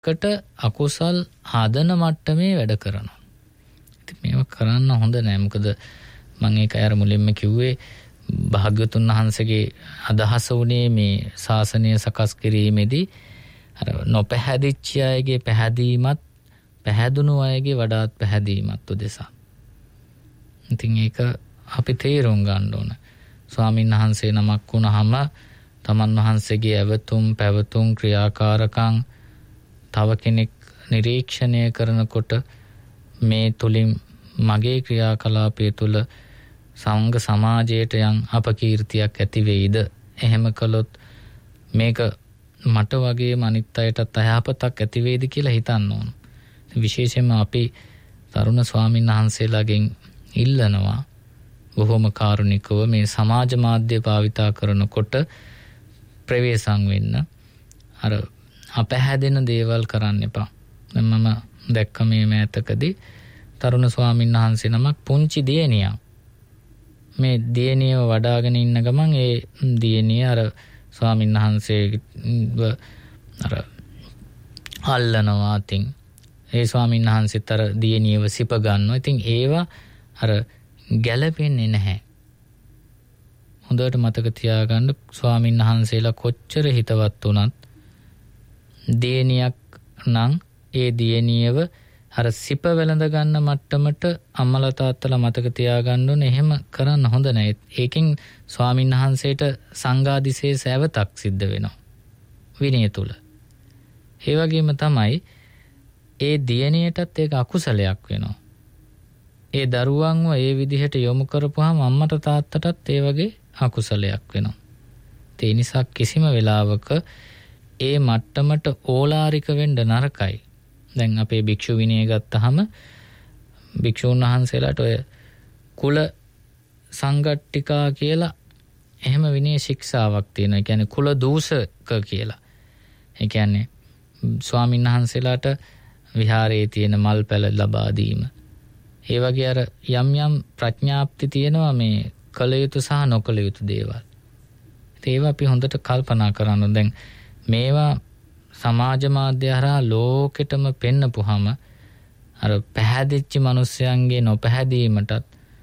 කට අකුසල් හදන මට්ටමේ වැඩ කරනවා. ඉතින් මේව කරන්න හොඳ නෑ. මොකද මම ඒක අර මුලින්ම කිව්වේ භාග්‍යවතුන් වහන්සේගේ අදහස උනේ මේ ශාසනය සකස් කිරීමේදී අර නොපැහැදිච්ච අයගේ පැහැදීමත් පැහැදුණු අයගේ වඩාත් පැහැදීමත් උදෙසා. ඉතින් ඒක අපි තේරුම් ගන්න ඕන. ස්වාමීන් වහන්සේ නමක් වුණාම තමන් වහන්සේගේ ඇවතුම් පැවතුම් ක්‍රියාකාරකම් තව කෙනෙක් නිරීක්ෂණය කරනකොට මේ තුලින් මගේ ක්‍රියාකලාපය තුල සංඝ සමාජයට යම් අපකීර්තියක් ඇති වෙයිද? එහෙම කළොත් මේක මට වගේම අනිත් අයටත් අයහපතක් ඇති වෙයිද කියලා හිතන්න ඕන. විශේෂයෙන්ම අපි තරුණ ස්වාමීන් වහන්සේලාගෙන් ඉල්ලනවා බොහොම කාරුණිකව මේ සමාජ මාධ්‍ය භාවිතා කරනකොට ප්‍රවේශම් වෙන්න. අර අපහැදෙන දේවල් කරන්න එපා. දැන් මම දැක්ක මේ මෑතකදී තරුණ ස්වාමීන් වහන්සේ නමක් පුංචි දියණියක් මේ දියණියව වඩාගෙන ඉන්න ගමන් ඒ දියණිය අර ස්වාමීන් වහන්සේව අර අල්ලනවා. ඉතින් ඒ ස්වාමීන් වහන්සේත් අර දියණියව සිප ගන්නවා. ඉතින් ඒවා අර ගැළපෙන්නේ නැහැ. හොඳට මතක තියාගන්න ස්වාමීන් වහන්සේලා කොච්චර හිතවත් වුණත් දියණියක් නම් ඒ දියණියව අර සිප වෙලඳ ගන්න මට්ටමට අම්මලා තාත්තලා මතක තියාගන්න ඕනේ. එහෙම කරන්න හොඳ නැහැ. ඒකෙන් ස්වාමීන් වහන්සේට සංඝාදිසේ සෑවතක් සිද්ධ වෙනවා විනය තුල. ඒ වගේම තමයි ඒ දියණියටත් ඒක අකුසලයක් වෙනවා. ඒ දරුවන්ව ඒ විදිහට යොමු කරපුවාම අම්මට තාත්තටත් ඒ වගේ අකුසලයක් වෙනවා. ඒ නිසා කිසිම වෙලාවක ඒ මට්ටමට ඕලාරික වෙන්න නරකයි. දැන් අපේ භික්ෂු විනය ගත්තාම භික්ෂුන් වහන්සේලාට ඔය කුල සංගට්ටිකා කියලා එහෙම විනය ශික්ෂාවක් තියෙනවා. ඒ කියන්නේ කුල දූෂක කියලා. ඒ කියන්නේ ස්වාමීන් වහන්සේලාට විහාරයේ තියෙන මල් පැල ලබා දීම. ඒ වගේ අර යම් යම් ප්‍රඥාප්ති තියෙනවා මේ කළ යුතු සහ නොකළ යුතු දේවල්. ඒවා අපි හොඳට කල්පනා කරන්න. දැන් මේවා සමාජ මාධ්‍ය හරහා ලෝකෙටම පෙන්නපුවාම අර පැහැදිච්ච මිනිස්යන්ගේ නොපැහැදීමටත්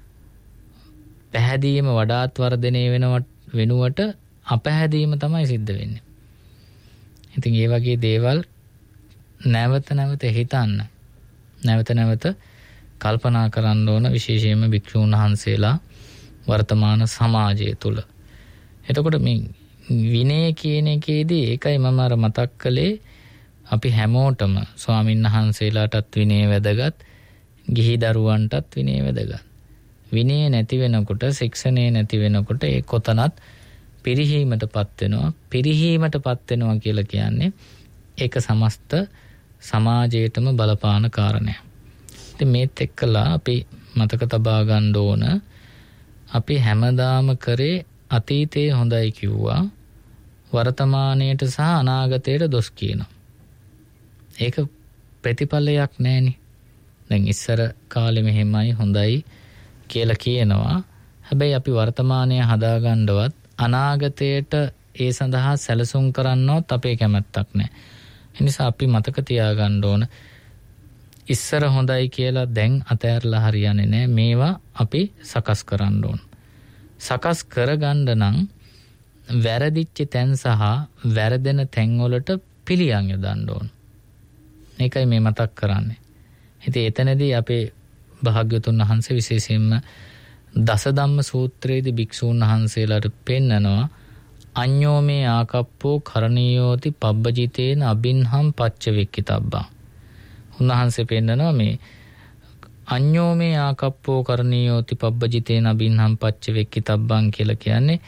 පැහැදීම වඩාත් වර්ධනය වෙනුවට අපැහැදීම තමයි සිද්ධ වෙන්නේ. ඉතින් මේ වගේ දේවල් නැවත නැවත හිතන්න. නැවත නැවත කල්පනා කරන්න ඕන, විශේෂයෙන්ම භික්ෂුන් වහන්සේලා වර්තමාන සමාජය තුල. එතකොට මේ විනය කියන එකේදී ඒකයි මම අර මතක් කළේ අපි හැමෝටම ස්වාමීන් වහන්සේලාටත් විනය වැදගත්, ගිහි දරුවන්ටත් විනය වැදගත්. විනය නැති වෙනකොට, ශික්ෂණය නැති වෙනකොට ඒ කොතනත් පිරිහීමටපත් වෙනවා. පිරිහීමටපත් වෙනවා කියලා කියන්නේ ඒක සමස්ත සමාජයටම බලපාන කාරණයක්. ඉතින් මේත් එක්කලා අපි මතක තබා ගන්න ඕන අපි හැමදාම කරේ අතීතයේ හොඳයි කිව්වා, වර්තමානයට සහ අනාගතයට දොස් කියනවා. ඒක ප්‍රතිඵලයක් නැහෙනි. දැන් ඉස්සර කාලෙ මෙහෙමයි හොඳයි කියලා කියනවා. හැබැයි අපි වර්තමානය හදාගන්නවත් අනාගතයට ඒ සඳහා සැලසුම් කරන්නවත් අපේ කැමැත්තක් නැහැ. ඒ නිසා අපි මතක තියාගන්න ඕන ඉස්සර හොඳයි කියලා දැන් අතෑරලා හරියන්නේ නැහැ. මේවා අපි සකස් කරන්න ඕන. සකස් කරගන්න නම් වැරදිච්ච තැන් සහ වැරදෙන තැන් වලට පිළියම් යොදන්න ඕන. මේකයි මේ මතක් කරන්නේ. ඉතින් එතනදී අපේ භාග්‍යවතුන් වහන්සේ විශේෂයෙන්ම දසධම්ම සූත්‍රයේදී භික්ෂූන් වහන්සේලාට පෙන්නනවා අඤ්ඤෝ මේ ආකප්පෝ කරණීයෝති පබ්බජිතේන අබින්හම් පච්චවෙක්කිතබ්බා. උන්වහන්සේ පෙන්නනවා මේ අඤ්ඤෝ මේ ආකප්පෝ කරණීයෝති පබ්බජිතේන අබින්හම් පච්චවෙක්කිතබ්බං කියලා කියන්නේ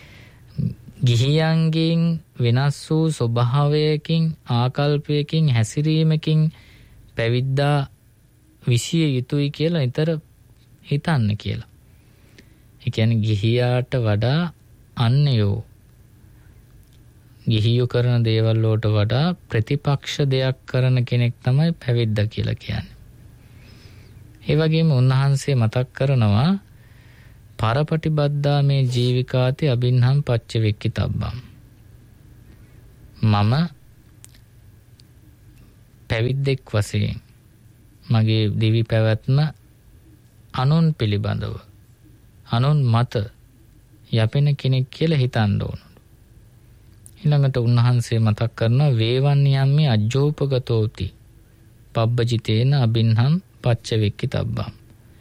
ගිහියන්ගෙන් වෙනස් වූ ස්වභාවයකින් ආකල්පයකින් හැසිරීමකින් පැවිද්දා විසිය යුතුයි කියලා නිතර හිතන්න කියලා. ඒ කියන්නේ ගිහියාට වඩා අන්‍යෝ ගිහියෝ කරන දේවල් වලට වඩා ප්‍රතිපක්ෂ දෙයක් කරන කෙනෙක් තමයි පැවිද්දා කියලා කියන්නේ. ඒ වගේම උන්වහන්සේ මතක් කරනවා පරපටිබද්දා මේ ජීවිකාති අබින්හම් පච්චවෙක්කිතබ්බම්. මම පැවිද්දෙක් වශයෙන් මගේ දිවි පැවැත්ම අනුන් පිළිබඳව අනුන් මත යැපෙන කෙනෙක් කියලා හිතන්න ඕන. ඊළඟට උන්වහන්සේ මතක් කරනවා වේවන් යම්මේ අජ්ජෝපගතෝති පබ්බජිතේන අබින්හම් පච්චවෙක්කි තබ්බම්.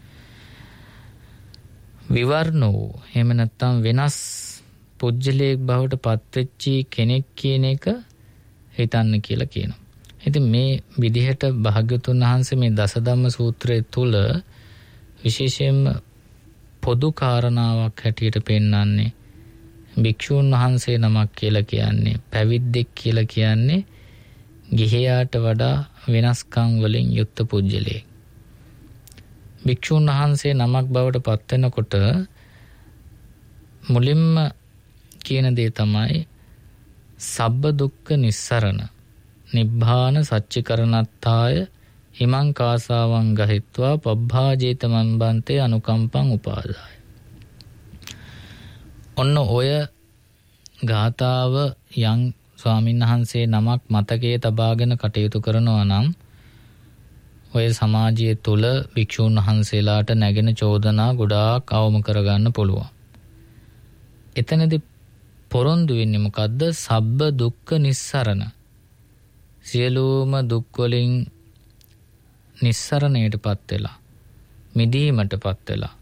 විවර්ණෝ එහෙම නැත්නම් වෙනස් පුජ්‍යලයක් බවට පත්වෙච්චි කෙනෙක් කියන එක හිතන්න කියලා කියනවා. ඉතින් මේ විදිහට භාග්‍යවතුන් වහන්සේ මේ දසධම්ම සූත්‍රය තුල විශේෂයෙන්ම පොදු කාරණාවක් හැටියට පෙන්වන්නේ භික්ෂූන් වහන්සේ නමක් කියලා කියන්නේ පැවිද්දෙක් කියලා කියන්නේ ගිහියාට වඩා වෙනස්කම් වලින් යුක්ත පුජ්‍යලයක්. භික්ෂූන් වහන්සේ නමක් බවට පත් වෙනකොට මුලින්ම කියන දේ තමයි සබ්බ දුක්ඛ නිස්සරණ නිබ්බාන සච්චිකරණත්තාය හිමං කාසාවං ගහිත්වා පබ්බාජේත මම්බන්තේ අනුකම්පං උපාදාය. ඔන්න ඔය ගාථාව යම් ස්වාමීන් වහන්සේ නමක් මතකයේ තබාගෙන කටයුතු කරනවා නම් ඔය සමාජය තුල භික්ෂූන් වහන්සේලාට නැගෙන චෝදනා ගොඩාක් අවම කරගන්න පුළුවන්. එතනදී පොරොන්දු වෙන්නේ මොකද්ද? සබ්බ දුක්ඛ නිස්සරණ. සියලුම දුක් වලින් නිස්සරණයටපත් වෙලා මිදීමටපත් වෙලා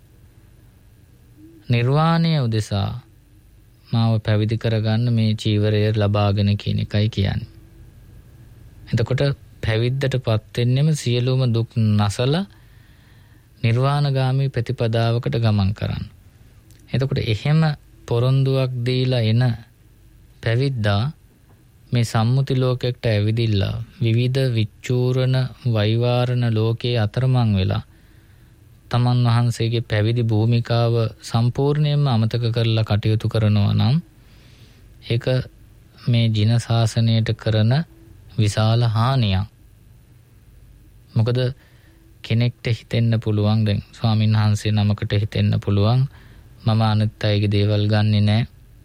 නිර්වාණය උදෙසා මාව පැවිදි කරගන්න මේ චීවරය ලබාගෙන කියන එකයි කියන්නේ. එතකොට පැවිද්දටපත් වෙන්නෙම සියලුම දුක් නැසලා නිර්වාණගාමී ප්‍රතිපදාවකට ගමන් කරන්න. එතකොට එහෙම පොරොන්දුවක් දීලා එන පැවිද්දා මේ සම්මුති ලෝකයකට ඇවිදිලා විවිධ විචූරණ වෛවාරණ ලෝකයේ අතරමං වෙලා තමන් වහන්සේගේ පැවිදි භූමිකාව සම්පූර්ණයෙන්ම අමතක කරලා කටයුතු කරනවා නම් ඒක මේ ජින ශාසනයට කරන විශාල හානියක්. මොකද කෙනෙක්ට හිතෙන්න පුළුවන් දැන් ස්වාමීන් වහන්සේ නමකට හිතෙන්න පුළුවන් මම අනිත් අයගේ දේවල් ගන්නෙ නෑ.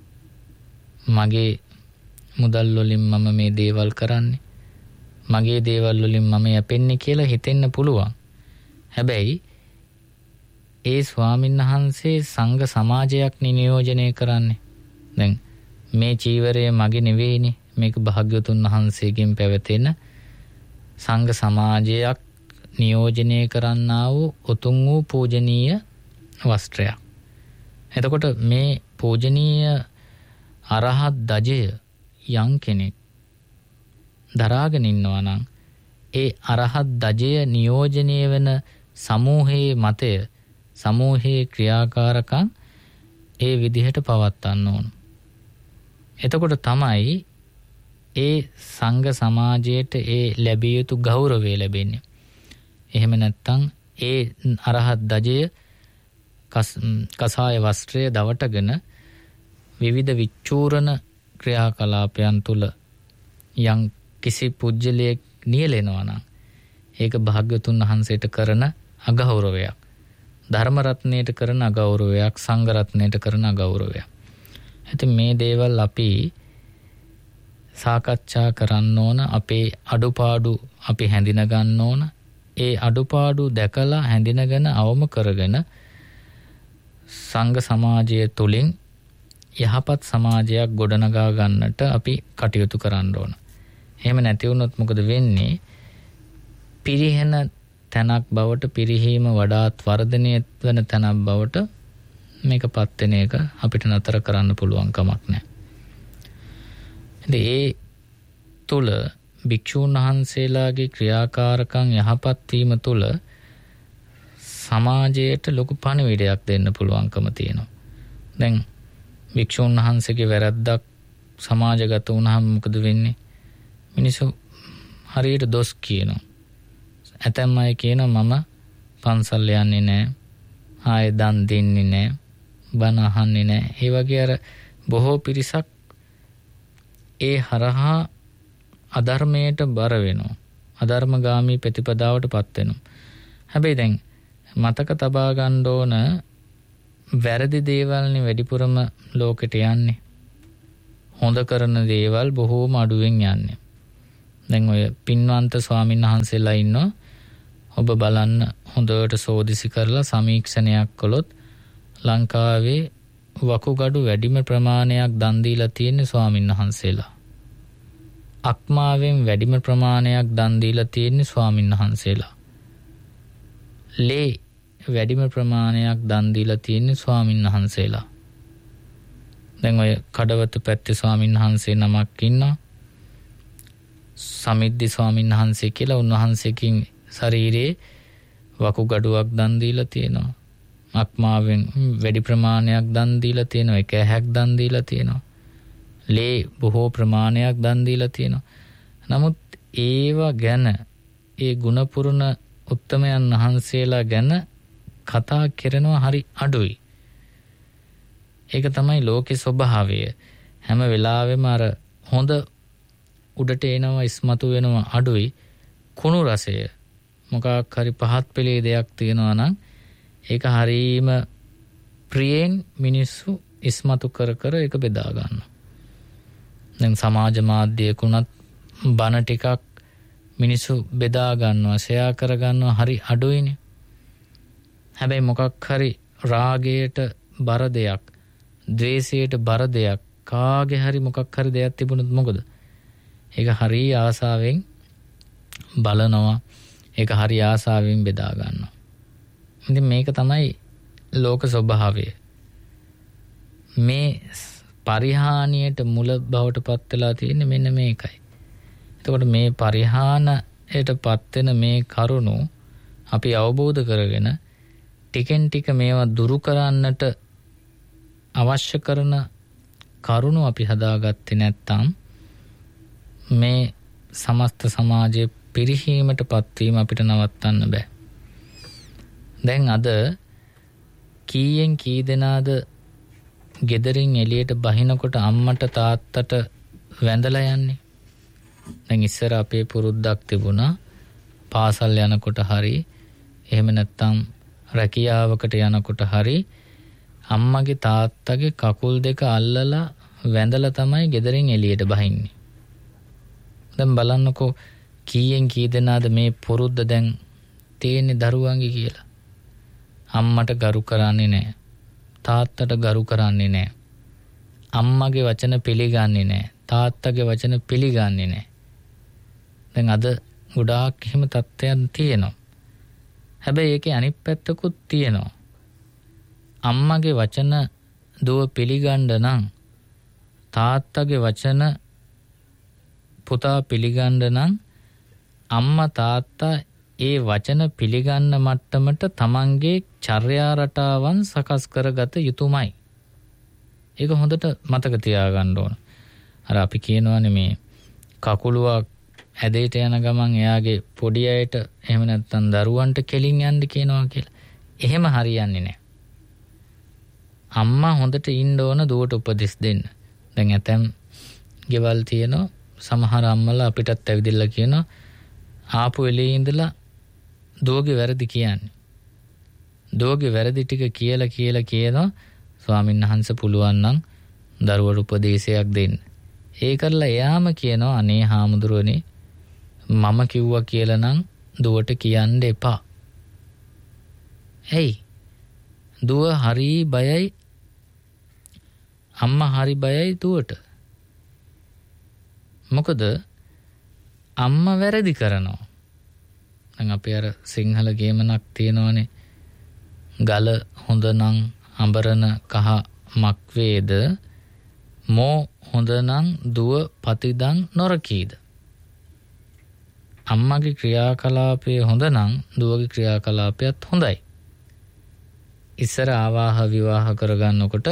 මගේ මුදල් වලින් මම මේ දේවල් කරන්නේ. මගේ දේවල් වලින් මම යැපෙන්නේ කියලා හිතෙන්න පුළුවන්. හැබැයි ඒ ස්වාමීන් වහන්සේ සංඝ සමාජයක් නියෝජනය කරන්නේ. දැන් මේ චීවරය මගේ නෙවෙයිනේ. මේක භාග්‍යවතුන් වහන්සේගෙන් පැවතෙන සංඝ සමාජයක් නියෝජනය කරන්නා වූ උතුම් වූ පූජනීය වස්ත්‍රයක්. එතකොට මේ පූජනීය අරහත් දජය යම් කෙනෙක් දරාගෙන ඉන්නවා නම් ඒ අරහත් දජය නියෝජනය වෙන සමූහයේ මතය සමූහයේ ක්‍රියාකාරකම් ඒ විදිහට පවත්වන්න ඕන. එතකොට තමයි ඒ සංඝ සමාජයට ඒ ලැබිය යුතු ගෞරවය ලැබෙන්නේ. එහෙම නැත්නම් ඒ අරහත් දජය කසාය වස්ත්‍රය දවටගෙන විවිධ විචූරණ ක්‍රියාකලාපයන් තුල යම් කිසි පුජ්‍යලයක් නියැලෙනවා නම් ඒක භාග්‍යවතුන් වහන්සේට කරන අගෞරවයක්. ධර්ම රත්නයට කරන අගෞරවයක්, සංඝ රත්නයට කරන අගෞරවයක්. ඉතින් මේ දේවල් අපි සාකච්ඡා කරන්න ඕන. අපේ අඩුපාඩු අපි හැඳින ගන්න ඕන. ඒ අඩුපාඩු දැකලා හැඳිනගෙන අවම කරගෙන සංඝ සමාජය තුලින් යහපත් සමාජයක් ගොඩනගා ගන්නට අපි කටයුතු කරන්න ඕන. එහෙම නැති වුණොත් මොකද වෙන්නේ? පිරිහෙන තැනක් බවට පිරිහීම වඩාත් වර්ධනය වෙන තැනක් බවට මේකපත් වෙන එක අපිට නතර කරන්න පුළුවන් කමක් නැහැ. ඉතින් ඒ තුල භික්ෂූන් වහන්සේලාගේ ක්‍රියාකාරකම් යහපත් වීම තුල සමාජයට ලොකු පණිවිඩයක් දෙන්න පුළුවන්කම තියෙනවා. දැන් භික්ෂූන් වහන්සේගේ වැරද්දක් සමාජගත වුණාම මොකද වෙන්නේ? මිනිස්සු හරියට දොස් කියනවා. ඇතැම් අය කියනවා මම පන්සල් යන්නේ නැහැ, ආයෙ දන් දෙන්නේ නැහැ, බණ අහන්නේ නැහැ. ඒ වගේ අර බොහෝ පිරිසක් ඒ හරහා අධර්මයට බර වෙනවා. අධර්මගාමී ප්‍රතිපදාවටපත් වෙනවා. හැබැයි දැන් මතක තබා ගන්න ඕන වැරදි දේවල්නේ වැඩිපුරම ලෝකෙට යන්නේ. හොඳ කරන දේවල් බොහෝම අඩුවෙන් යන්නේ. දැන් ඔය පින්වන්ත ස්වාමීන් වහන්සේලා ඉන්නවා. ඔබ බලන්න හොඳට සෝදිසි කරලා සමීක්ෂණයක් කළොත් ලංකාවේ වකුගඩු වැඩිම ප්‍රමාණයක් දන් දීලා තියෙන ස්වාමීන් වහන්සේලා. අක්මාවෙන් වැඩිම ප්‍රමාණයක් දන් දීලා තියෙන ස්වාමීන් වහන්සේලා. ලේ වැඩිම ප්‍රමාණයක් දන් දීලා තියෙන ස්වාමීන් වහන්සේලා. දැන් ඔය කඩවත පැත්තේ ස්වාමීන් වහන්සේ නමක් ඉන්නවා. සමිද්දි ස්වාමීන් වහන්සේ කියලා උන්වහන්සේකින් ශරීරයේ වකුගඩුවක් දන් දීලා තියෙනවා. අක්මාවෙන් වැඩි ප්‍රමාණයක් දන් දීලා තියෙනවා. එක ඇහැක් දන් දීලා තියෙනවා. ලේ බොහෝ ප්‍රමාණයක් දන් දීලා තියෙනවා. නමුත් ඒවා ගැන ඒ ගුණපුරුණ උත්තමයන් වහන්සේලා ගැන කතා කරනවා හරි අඩුයි. ඒක තමයි ලෝකේ ස්වභාවය. හැම වෙලාවෙම අර හොඳ උඩට එනවා ඉස්මතු වෙනවා අඩුයි. කුණු රසය මොකක් හරි පහත් පෙළේ දෙයක් තියෙනවා නම් ඒක හරීම ප්‍රියෙන් මිනිස්සු ඉස්මතු කර කර ඒක බෙදා ගන්නවා. දැන් සමාජ මාධ්‍යයකුණත් බණ ටිකක් මිනිස්සු බෙදා ගන්නවා, ෂෙයා කර ගන්නවා හරි අඩුයිනේ. හැබැයි මොකක් හරි රාගයට බර දෙයක්, ද්වේෂයට බර දෙයක්, කාගේ හරි මොකක් හරි දෙයක් තිබුණොත් මොකද? ඒක හරි ආසාවෙන් බලනවා, ඒක හරි ආසාවෙන් බෙදා ගන්නවා. ඉතින් මේක තමයි ලෝක ස්වභාවය. මේ පරිහානියට මුල බවට පත් වෙලා තියෙන්නේ මෙන්න මේකයි. එතකොට මේ පරිහානයට පත් වෙන මේ කරුණු අපි අවබෝධ කරගෙන ටිකෙන් ටික මේවා දුරු කරන්නට අවශ්‍ය කරන කරුණු අපි හදාගත්තේ නැත්නම් මේ සමස්ත සමාජයේ පිරිහීමට පත්වීම අපිට නවත්තන්න බෑ. දැන් අද කීයෙන් කී දෙනාද ගෙදරින් එළියට බහිනකොට අම්මට තාත්තට වැඳලා යන්නේ. දැන් ඉස්සර අපේ පුරුද්දක් තිබුණා පාසල් යනකොට හරි එහෙම නැත්නම් රැකියාවකට යනකොට හරි අම්මගේ තාත්තගේ කකුල් දෙක අල්ලලා වැඳලා තමයි ගෙදරින් එළියට බහින්නේ. දැන් බලන්නකෝ කීයෙන් කී දෙනාද මේ පුරුද්ද දැන් තියෙන්නේ දරුවන්ගේ කියලා. අම්මට ගරු කරන්නේ නැහැ. තාත්තට ගරු කරන්නේ නැහැ. අම්මගේ වචන පිළිගන්නේ නැහැ. තාත්තගේ වචන පිළිගන්නේ නැහැ. දැන් අද ගොඩාක් එහෙම තත්ත්වයන් තියෙනවා. හැබැයි ඒකේ අනිත් පැත්තකුත් තියෙනවා. අම්මගේ වචන දුව පිළිගන්න නම් තාත්තගේ වචන පුතා පිළිගන්න නම් අම්මා තාත්තා ඒ වචන පිළිගන්න මට්ටමට තමන්ගේ චර්යා රටාවන් සකස් කරගත යුතුමයි. ඒක හොඳට මතක තියාගන්න ඕන. අර අපි කියනවානේ මේ කකුලුවක් ඇදේට යන ගමන් එයාගේ පොඩි අයට එහෙම නැත්නම් දරුවන්ට කෙලින් යන්න කියනවා කියලා. එහෙම හරියන්නේ නැහැ. අම්මා හොඳට ඉන්න ඕන දුවට උපදෙස් දෙන්න. දැන් ඇතැම් ගෙවල් තියෙනවා සමහර අම්මලා අපිටත් ඇවිදilla කියනවා ආපු වෙලේ ඉඳලා දුවගේ වැරදි කියන්නේ. දුවගේ වැරදි ටික කියලා කියනවා ස්වාමීන් වහන්සේ පුළුවන් නම් දරුවට උපදේශයක් දෙන්න. ඒ කරලා එයාම කියනවා අනේ හාමුදුරුවනේ මම කිව්වා කියලා නම් දුවට කියන්න එපා. ඇයි? දුව හරි බයයි, අම්මා හරි බයයි දුවට. මොකද අම්මා වැරදි කරනවා. දැන් අපි අර සිංහල ගේමනක් තියෙනවනේ ගල හොඳ නම් අඹරන කහ මක් වේද මෝ හොඳ නම් දුව පතිදන් නොරකීද. අම්මගේ ක්‍රියාකලාපය හොඳ නම් දුවගේ ක්‍රියාකලාපයත් හොඳයි. ඉස්සර ආවාහ විවාහ කරගන්නකොට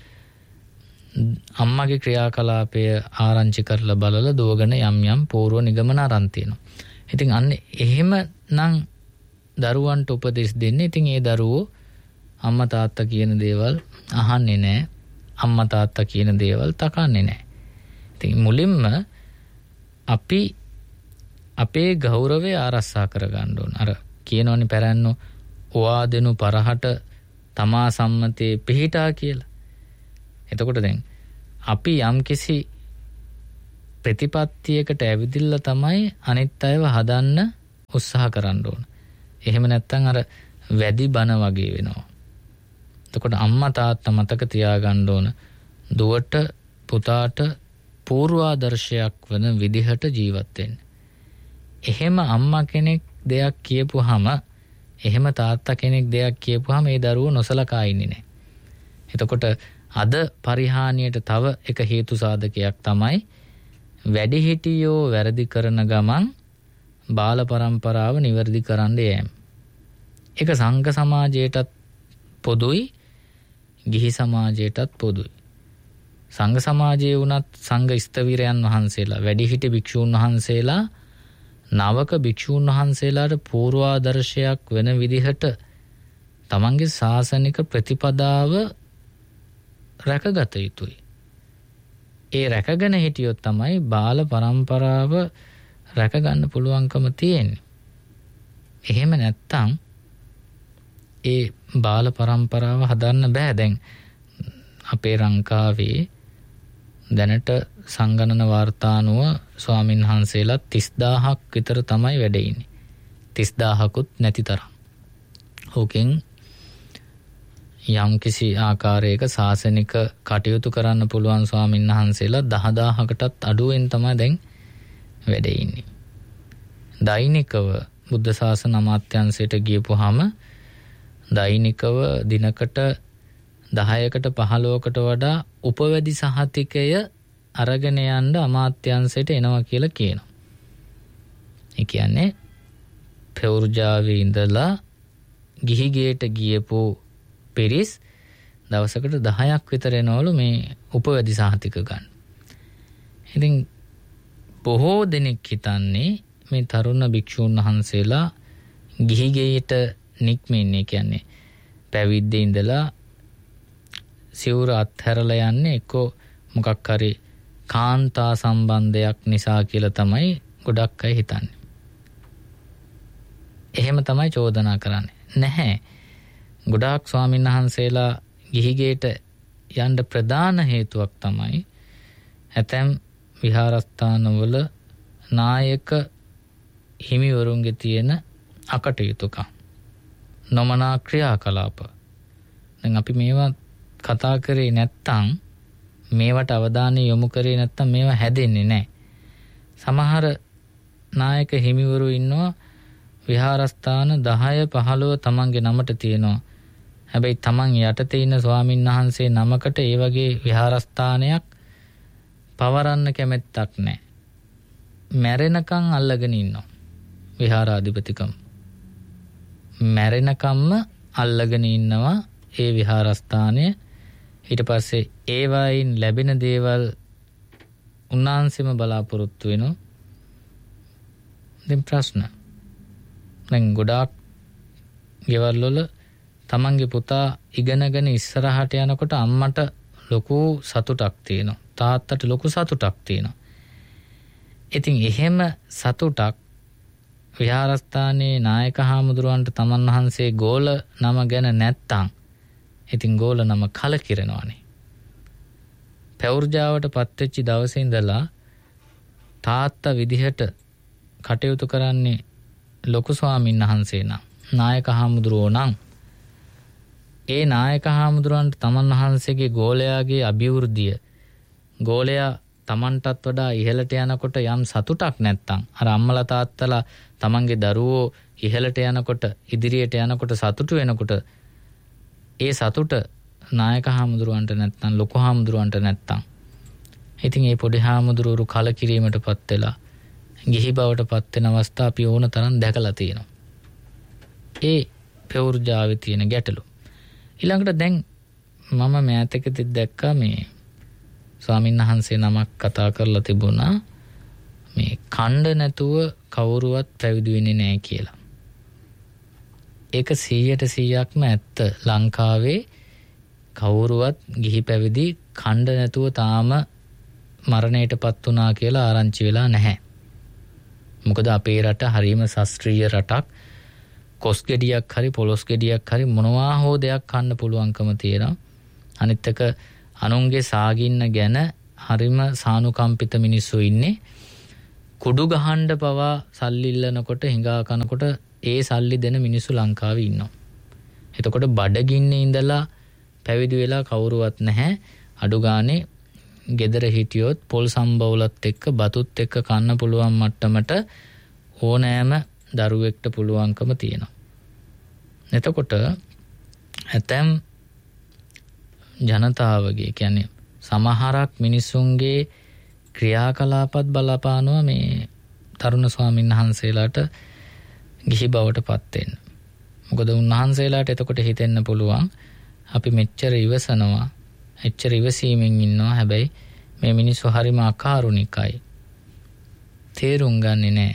අම්මගේ ක්‍රියාකලාපය ආරංචි කරලා බලලා දුවගෙන යම් යම් පූර්ව නිගමන අරන් තියෙනවා. ඉතින් අන්න එහෙම නම් දරුවන්ට උපදෙස් දෙන්නේ. ඉතින් ඒ දරුවෝ අම්මා තාත්තා කියන දේවල් අහන්නේ නැහැ. අම්මා තාත්තා කියන දේවල් තකන්නේ නැහැ. ඉතින් මුලින්ම අපි අපේ ගෞරවය ආරක්ෂා කරගන්න ඕන. අර කියනෝනේ පැරැන්නෝ ඔවා දෙනු පරහට තමා සම්මතේ පිහිටා කියලා. එතකොට දැන් අපි යම්කිසි ප්‍රතිපත්තියකට ඇවිදින්න තමයි අනිත් අයව හදන්න උත්සාහ කරන්න ඕන. එහෙම නැත්නම් අර වැඩි බන වගේ වෙනවා. එතකොට අම්මා තාත්තා මතක තියාගන්න ඕන දුවට පුතාට පූර්වාදර්ශයක් වන විදිහට ජීවත් වෙන්න. එහෙම අම්මා කෙනෙක් දෙයක් කියපුවාම එහෙම තාත්තා කෙනෙක් දෙයක් කියපුවාම ඒ දරුවෝ නොසලකා ඉන්නේ නැහැ. එතකොට අද පරිහානියට තව එක හේතු සාධකයක් තමයි වැඩිහිටියෝ වැරදි කරන ගමන් බාල පරම්පරාව නිවැරදි කරන්න යෑම. ඒක සංඝ සමාජයටත් පොදුයි, ගිහි සමාජයටත් පොදුයි. සංඝ සමාජයේ වුණත් සංඝ ස්ථවිරයන් වහන්සේලා, වැඩිහිටි භික්ෂූන් වහන්සේලා නවක භික්ෂූන් වහන්සේලාට පූර්වාදර්ශයක් වෙන විදිහට තමන්ගේ ශාසනික ප්‍රතිපදාව රැකගත යුතුයි. ඒ රැකගෙන හිටියොත් තමයි බාල පරම්පරාව රැකගන්න පුළුවන්කම තියෙන්නේ. එහෙම නැත්තම් ඒ බාල පරම්පරාව හදන්න බෑ. දැන් අපේ ලංකාවේ දැනට සංගණන වාර්තානුව ස්වාමින් වහන්සේලා 30000ක් විතර තමයි වැඩ ඉන්නේ. 30000කුත් නැති තරම්. ඕකෙන් යම් කිසි ආකාරයක ශාසනික කටයුතු කරන්න පුළුවන් ස්වාමින් වහන්සේලා 10000කටත් අඩුවෙන් තමයි දැන් වැඩ ඉන්නේ. දෛනිකව බුද්ධ ශාසන අමාත්‍යාංශයට ගියපුවාම දෛනිකව දිනකට 10කට 15කට වඩා උපවැදි සහතිකය අරගෙන යන්න අමාත්‍යාංශයට එනවා කියලා කියනවා. ඒ කියන්නේ ප්‍රවෘජාවේ ඉඳලා ගිහි ගේට ගියපු පිරිස් දවසකට 10ක් විතර එනවලු මේ උපවැදි සහතික ගන්න. ඉතින් බොහෝ දෙනෙක් හිතන්නේ මේ තරුණ භික්ෂූන් වහන්සේලා ගිහි ගේට නික්මෙන්නේ, කියන්නේ පැවිද්දේ ඉඳලා සිවුර අත්හැරලා යන්නේ එක්කෝ මොකක් හරි කාන්තා සම්බන්ධයක් නිසා කියලා තමයි ගොඩක් අය හිතන්නේ. එහෙම තමයි චෝදනා කරන්නේ. නැහැ. ගොඩාක් ස්වාමීන් වහන්සේලා ගිහිගේට යන්න ප්‍රධාන හේතුවක් තමයි ඇතැම් විහාරස්ථානවල නායක හිමිවරුන්ගේ තියෙන අකටයුතුකම්, නොමනා ක්‍රියාකලාප. දැන් අපි මේවා කතා කරේ නැත්තම්, මේවට අවධානය යොමු කරේ නැත්තම් මේවා හැදෙන්නේ නැහැ. සමහර නායක හිමිවරු ඉන්නවා විහාරස්ථාන 10-15 තමන්ගේ නමට තියෙනවා. හැබැයි තමන් යටතේ ඉන්න ස්වාමින් වහන්සේ නමකට ඒ වගේ විහාරස්ථානයක් පවරන්න කැමැත්තක් නැහැ. මැරෙනකන් අල්ලගෙන ඉන්නවා විහාරාධිපතිකම. මැරෙනකම්ම අල්ලගෙන ඉන්නවා ඒ විහාරස්ථානය. ඊට පස්සේ ඒ වයින් ලැබෙන දේවල් උන්වහන්සේම බලාපොරොත්තු වෙනවා. දැන් ප්‍රශ්න. දැන් ගොඩාක් ගෙවල් වල තමන්ගේ පුතා ඉගෙනගෙන ඉස්සරහට යනකොට අම්මට ලොකු සතුටක් තියෙනවා, තාත්තට ලොකු සතුටක් තියෙනවා. ඉතින් එහෙම සතුටක් විහාරස්ථානයේ නායක හාමුදුරුවන්ට තමන් වහන්සේ ගෝල නම ගැන නැත්තම් ඉතින් ගෝල නම කලකිරෙනවානේ. පැවුර්ජාවට පත්වෙච්ච දවසේ ඉඳලා තාත්තා විදිහට කටයුතු කරන්නේ ලොකු ස්වාමීන් වහන්සේ නම්, නායක හාමුදුරුවෝ නම්, ඒ නායක හාමුදුරුවන්ට තමන් වහන්සේගේ ගෝලයාගේ අභිවෘද්ධිය, ගෝලයා තමන්ටත් වඩා ඉහළට යනකොට යම් සතුටක් නැත්තම්, අර අම්මලා තාත්තලා තමන්ගේ දරුවෝ ඉහළට යනකොට, ඉදිරියට යනකොට සතුටු වෙනකොට, ඒ සතුට නායක හාමුදුරුවන්ට නැත්තම්, ලොකු හාමුදුරුවන්ට නැත්තම්, ඉතින් ඒ පොඩි හාමුදුරුවරු කලකිරීමටපත් වෙලා ගිහි බවට පත් වෙන අවස්ථා අපි ඕන තරම් දැකලා තියෙනවා. ඒ ප්‍රවෘජාවේ තියෙන ගැටලු. ඊළඟට දැන් මම මෑතකදී දැක්කා මේ ස්වාමීන් වහන්සේ නමක් කතා කරලා තිබුණා මේ ඛණ්ඩ නැතුව කවුරුවත් පැවිදි වෙන්නේ නැහැ කියලා. ඒක 100%ක්ම ඇත්ත. ලංකාවේ කවුරුවත් ගිහි පැවිදි ඛණ්ඩ නැතුව තාම මරණයටපත් වුණා කියලා ආරංචි වෙලා නැහැ. මොකද අපේ රට හරීම ශාස්ත්‍රීය රටක්. කොස් ගෙඩියක් හරි පොලොස් ගෙඩියක් හරි මොනවා හෝ දෙයක් කන්න පුළුවන්කම තියෙනවා. අනිත් එක අනුන්ගේ සාගින්න ගැන හරිම සානුකම්පිත මිනිස්සු ඉන්නේ. කුඩු ගහන්න පවා සල්ලි ඉල්ලනකොට හිඟා කනකොට ඒ සල්ලි දෙන මිනිස්සු ලංකාවේ ඉන්නවා. එතකොට බඩගින්නේ ඉඳලා පැවිදි වෙලා කවුරුවත් නැහැ. අඩු ගානේ ගෙදර හිටියොත් පොල් සම්බවුලත් එක්ක බතුත් එක්ක කන්න පුළුවන් මට්ටමට ඕනෑම දරුවෙක්ට පුළුවන්කම තියෙනවා. එතකොට ඇතැම් ජනතාවගේ කියන්නේ සමහරක් මිනිසුන්ගේ ක්‍රියාකලාපත් බලපානවා මේ තරුණ ස්වාමීන් වහන්සේලාට ගිහි බවට පත් වෙන්න. මොකද උන්වහන්සේලාට එතකොට හිතෙන්න පුළුවන් අපි මෙච්චර ඉවසනවා, එච්චර ඉවසීමෙන් ඉන්නවා. හැබැයි මේ මිනිස්සු හරිම අකාරුණිකයි. තේරුම් ගන්නේ නැහැ.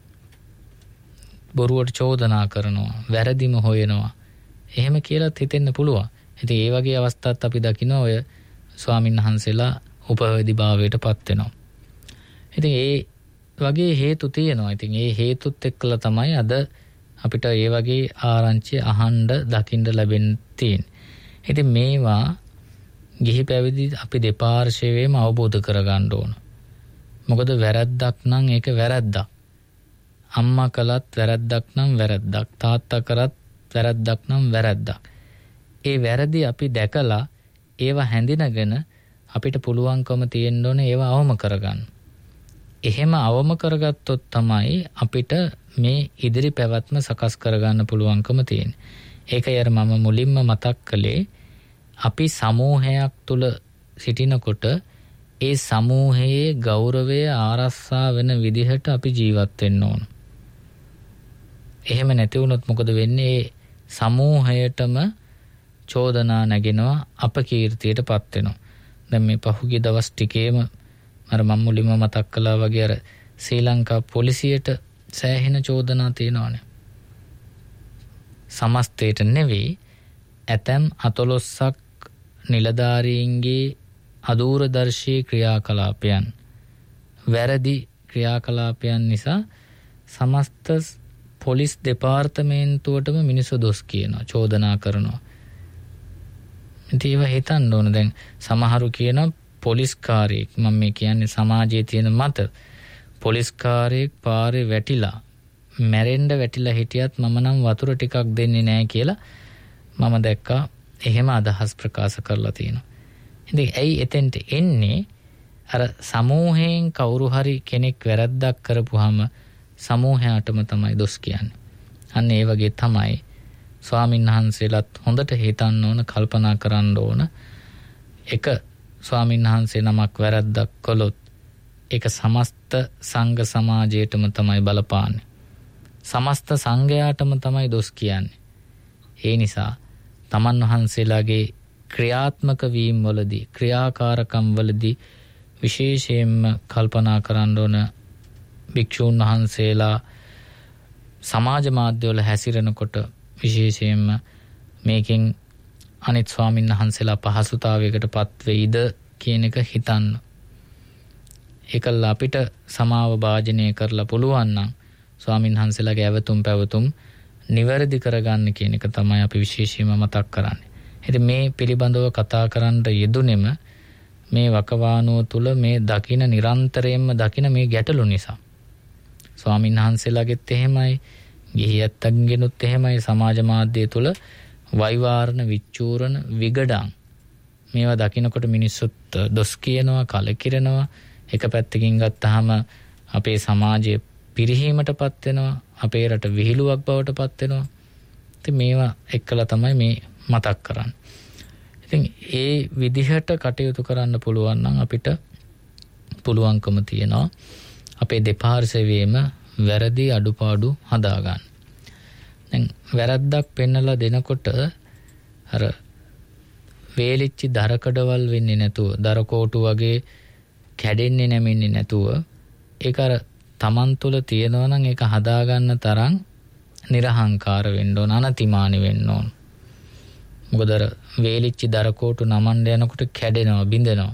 බොරුවට චෝදනා කරනවා, වැරදිම හොයනවා. එහෙම කියලාත් හිතෙන්න පුළුවන්. ඉතින් ඒ වගේ අවස්ථාත් අපි දකිනවා ඔය ස්වාමීන් වහන්සේලා උපවේදී භාවයට පත් වෙනවා. ඉතින් ඒ වගේ හේතු තියෙනවා. ඉතින් ඒ හේතුත් එක්කලා තමයි අද අපිට ඒ වගේ ආරංචි අහන්න දකින්න ලැබෙන්න තියෙන්නේ. ඉතින් මේවා ගිහි පැවිදි අපි දෙපාර්ශ්වයේම අවබෝධ කරගන්න ඕන. මොකද වැරද්දක් නම් ඒක වැරද්දක්. අම්මා කළත් වැරද්දක් නම් වැරද්දක්. තාත්තා කරත් වැරද්දක් නම් වැරද්දක්. ඒ වැරදි අපි දැකලා ඒවා හැඳිනගෙන අපිට පුළුවන්කම තියෙන්න ඕනේ ඒවා අවම කරගන්න. එහෙම අවම කරගත්තොත් තමයි අපිට මේ ඉදිරි පැවැත්ම සකස් කරගන්න පුළුවන්කම තියෙන්නේ. ඒකයි අර මම මුලින්ම මතක් කළේ අපි සමූහයක් තුල සිටිනකොට ඒ සමූහයේ ගෞරවය ආරක්ෂා වෙන විදිහට අපි ජීවත් වෙන්න ඕන. එහෙම නැති වුණොත් මොකද වෙන්නේ? ඒ සමූහයටම චෝදනා නැගෙනවා, අපකීර්තියටපත් වෙනවා. දැන් මේ පහුගිය දවස් ටිකේම අර මම මුලින්ම මතක් කළා වගේ අර ශ්‍රී ලංකා පොලිසියට සෑහෙන චෝදනා තියෙනවානේ. සමස්තයට නෙවෙයි, ඇතැම් 14ක් නිලධාරීන්ගේ අදූරදර්ශී ක්‍රියාකලාපයන්, වැරදි ක්‍රියාකලාපයන් නිසා සමස්ත පොලිස් දෙපාර්තමේන්තුවටම මිනිස්සු දොස් කියනවා, චෝදනා කරනවා. ඉතින් ඒව හිතන්න ඕන. දැන් සමහරු කියනවා පොලිස්කාරයෙක්, මම මේ කියන්නේ සමාජයේ තියෙන මත, පොලිස්කාරයෙක් පාරේ වැටිලා මැරෙන්න වැටිලා හිටියත් මම නම් වතුර ටිකක් දෙන්නේ නැහැ කියලා මම දැක්කා. එහෙම අදහස් ප්‍රකාශ කරලා තියෙනවා. ඉතින් ඇයි එතෙන්ට එන්නේ? අර සමූහයෙන් කවුරු හරි කෙනෙක් වැරද්දක් කරපුවාම සමූහයටම තමයි දොස් කියන්නේ. අන්න ඒ වගේ තමයි ස්වාමීන් වහන්සේලාත් හොඳට හිතන්න ඕන, කල්පනා කරන්න ඕන. එක ස්වාමීන් වහන්සේ නමක් වැරද්දක් කළොත් ඒක සමස්ත සංඝ සමාජයටම තමයි බලපාන්නේ. සමස්ත සංඝයාටම තමයි දොස් කියන්නේ. ඒ නිසා තමන් වහන්සේලාගේ ක්‍රියාත්මක වීම වලදී, ක්‍රියාකාරකම් වලදී විශේෂයෙන්ම කල්පනා කරන්න ඕන. භික්ෂූන් වහන්සේලා සමාජ මාධ්‍යවල හැසිරෙනකොට විශේෂයෙන්ම මේකෙන් අනිත් ස්වාමීන් වහන්සේලා පහසුතාවයකට පත් වෙයිද කියන එක හිතන්න. ඒකල අපිට සමාව භාජනය කරලා පුළුවන් නම් ස්වාමීන් වහන්සේලාගේ ඇවතුම් පැවතුම් නිවැරදි කරගන්න කියන එක තමයි අපි විශේෂයෙන්ම මතක් කරන්නේ. ඉතින් මේ පිළිබඳව කතා කරන්න යෙදුනේම මේ වකවානුව තුල මේ දකින නිරන්තරයෙන්ම දකින මේ ගැටලු නිසා. ස්වාමීන් වහන්සේලාගෙත් එහෙමයි, ගිහියත්ගෙනුත් එහෙමයි. සමාජ මාධ්‍ය තුල වෛවාරණ, විචූරණ, විගඩම් මේවා දකිනකොට මිනිස්සුත් දොස් කියනවා, කලකිරෙනවා. එක පැත්තකින් ගත්තාම අපේ සමාජය පිරිහීමටපත් වෙනවා, අපේ රට විහිළුවක් බවට පත් වෙනවා. ඉතින් මේවා එක්කලා තමයි මේ මතක් කරන්නේ. ඉතින් ඒ විදිහට කටයුතු කරන්න පුළුවන් නම් අපිට පුළුවන්කම තියෙනවා අපේ දෙපාර්ශ්වයේම වැරදි අඩුපාඩු හදාගන්න. දැන් වැරද්දක් පෙන්නලා දෙනකොට අර වේලිච්චි දරකඩවල් වෙන්නේ නැතුව, දරකෝටු වගේ කැඩෙන්නේ නැමෙන්නේ නැතුව, ඒක අර තමන් තුළ තියෙනවා නම් ඒක හදාගන්න තරම් නිර්හංකාර වෙන්න ඕන, අනතිමානි වෙන්න ඕන. මොකද අර වේලිච්චි දරකෝටු නමන්න යනකොට කැඩෙනවා, බිඳෙනවා.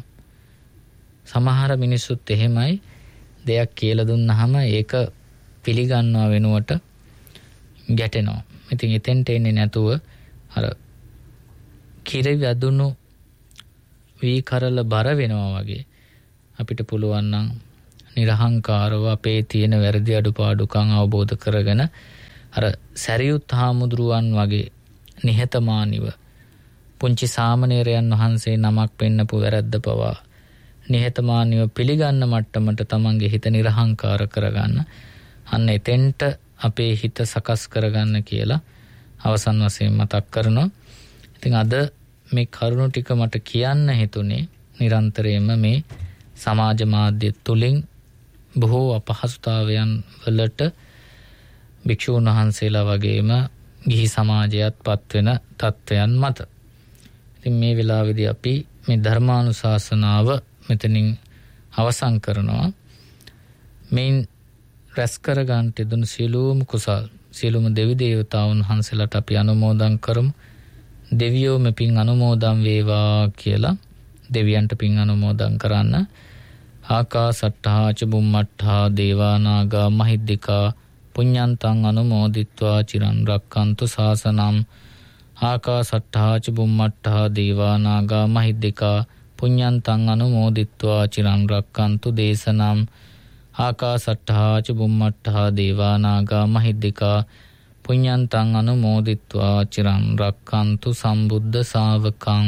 සමහර මිනිස්සුත් එහෙමයි, දෙයක් කියලා දුන්නාම ඒක පිළිගන්නවා වෙනුවට ගැටෙනවා. ඉතින් එතෙන්ට එන්නේ නැතුව අර කිරි වැදුණු වී කරල බර වෙනවා වගේ අපිට පුළුවන් නම් නිර්හංකාරව අපේ තියෙන වැරදි අඩුපාඩුකම් අවබෝධ කරගෙන අර සරියුත් හාමුදුරුවන් වගේ නිහතමානීව පුංචි සාමණේරයන් වහන්සේ නමක් පෙන්නපු වැරද්ද පවා නිහතමානීව පිළිගන්න මට්ටමට තමන්ගේ හිත නිර්හංකාර කරගන්න අන්න එතෙන්ට අපේ හිත සකස් කරගන්න කියලා අවසන් වශයෙන් මතක් කරනවා. ඉතින් අද මේ කරුණු ටික මට කියන්න හිතුනේ නිරන්තරයෙන්ම මේ සමාජ මාධ්‍ය තුලින් බොහෝ අපහසුතාවයන් වලට භික්ෂුන් වහන්සේලා වගේම ගිහි සමාජයත් පත්වෙන තත්ත්වයන් මත. ඉතින් මේ වෙලාවේදී අපි මේ ධර්මානුශාසනාව මෙතනින් අවසන් කරනවා. මේන් රැස් කර ගන්නට දුන් සියලුම කුසල් සියලුම දෙවි දේවතාවුන් වහන්සේලාට අපි අනුමෝදන් කරමු. දෙවියෝ මේ පින් අනුමෝදන් වේවා කියලා දෙවියන්ට පින් අනුමෝදන් කරන්න. ආකාසට්ඨා ච බුම්මට්ඨා දේවා නාග මහිද්దికා පුඤ්ඤන්තං අනුමෝදිත්වා චිරන් රක්칸තු ශාසනං. ආකාසට්ඨා ච බුම්මට්ඨා දේවා නාග මහිද්దికා පුඤ්ඤන්තං අනුමෝදිත්වා චිරන් රක්칸තු දේශනං. ආකාසට්ඨා ච බුම්මට්ඨා දේවා නාග මහිද්దికා පුඤ්ඤන්තං අනුමෝදිත්වා චිරන් රක්칸තු සම්බුද්ධ ශාවකං.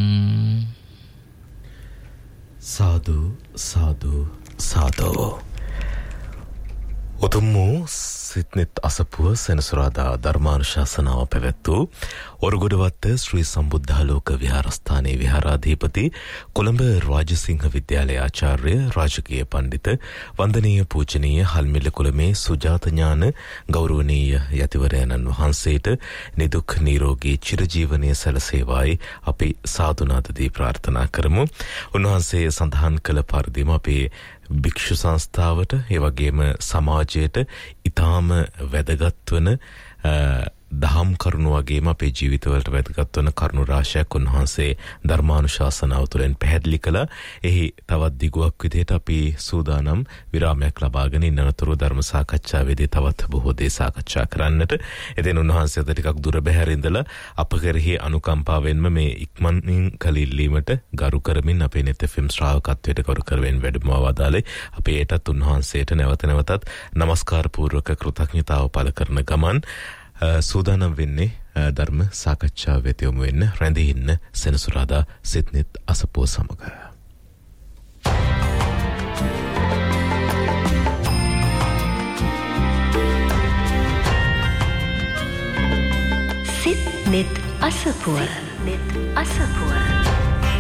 සාදු සාදු සාදු. උතුම් වූ සිත්නෙත් අසපුව සෙනසුරාදා ධර්මානුශාසනාව පැවැත්වූ ඔරුගොඩවත්ත ශ්‍රී සම්බුද්ධාලෝක විහාරස්ථානයේ විහාරාධිපති කොළඹ රාජසිංහ විද්‍යාලයේ ආචාර්ය රාජකීය පඬිත වන්දනීය පූජනීය හල්මිල කුලමේ සුජාත ඥාන ගෞරවනීය යතිවරයන්න් වහන්සේට නිදුක් නිරෝගී චිරජීවනයේ සැලසේවායි අපි සාදුනාදදී ප්‍රාර්ථනා කරමු. උන්වහන්සේ සඳහන් කළ පරිදිම අපේ භික්ෂු සංස්ථාවට ඒ වගේම සමාජයට ඊටාම වැදගත් වන දහම් කරුණු වගේම අපේ ජීවිතවලට වැදගත් වන කරුණු රාශියක් උන්වහන්සේ ධර්මානුශාසනාව තුළින් පැහැදිලි කළා. එහි තවත් දිගුවක් විදිහට අපි සූදානම් විරාමයක් ලබාගෙන ඉන්නතුරු ධර්ම සාකච්ඡාවේදී තවත් බොහෝ දේ සාකච්ඡා කරන්නට. එතෙන් උන්වහන්සේ අද ටිකක් දුර බැහැර ඉඳලා අප කෙරෙහි අනුකම්පාවෙන්ම මේ ඉක්මනින් කලිල්ලීමට ගරු කරමින් අපේ net FM ශ්‍රාවකත්වයට ගරු කරමින් වැඩම වදාළේ. අපි ඒටත් උන්වහන්සේට නැවත නැවතත් নমස්කාර පූර්වක කෘතඥතාව පළ කරන ගමන් සූදානම් වෙන්නේ ධර්ම සාකච්ඡාව වෙත යොමු වෙන්න රැඳී ඉන්න සෙනසුරාදා සිත්නෙත් අසපුව සමග. සිත්නෙත් අසපුව.